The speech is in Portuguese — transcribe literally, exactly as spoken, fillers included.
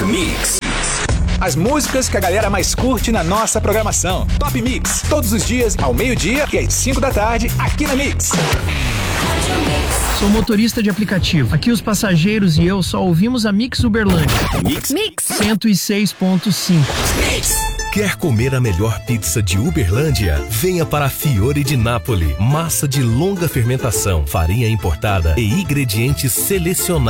Top Mix. As músicas que a galera mais curte na nossa programação. Top Mix, todos os dias, ao meio-dia e às cinco da tarde, aqui na Mix. Sou motorista de aplicativo. Aqui os passageiros e eu só ouvimos a Mix Uberlândia. Mix. Mix cento e seis ponto cinco. Quer comer a melhor pizza de Uberlândia? Venha para a Fiore di Napoli. Massa de longa fermentação, farinha importada e ingredientes selecionados.